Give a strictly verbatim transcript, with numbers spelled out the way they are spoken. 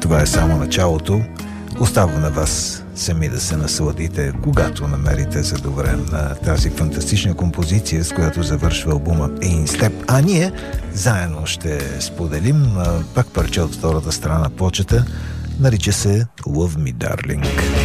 Това е само началото. Остава на вас сами да се насладите, когато намерите за добре на тази фантастична композиция, с която завършва албума In Step. А ние заедно ще споделим пак парче от втората страна на плочата. Нарича се Love Me Darling.